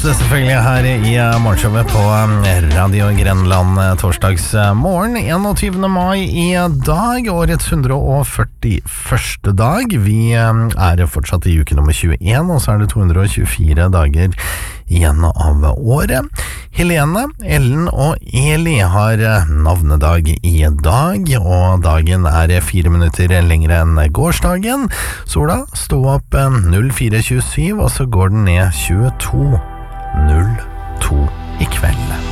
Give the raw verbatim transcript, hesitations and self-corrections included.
selvfølgelig her i morgenshowet på Radio Grenland torsdags morgen, enogtyvende mai i dag, årets hundre og førtiførste dag. Vi er fortsatt i uke nummer tjueen, og så er det to hundre og tjuefire dager igjen av året. Helene, Ellen og Eli har navnedag i dag, og dagen er fire minutter lengre enn gårsdagen. Sola sto opp null fire tjuesyv, og så går den ned tjueto null to i kveld.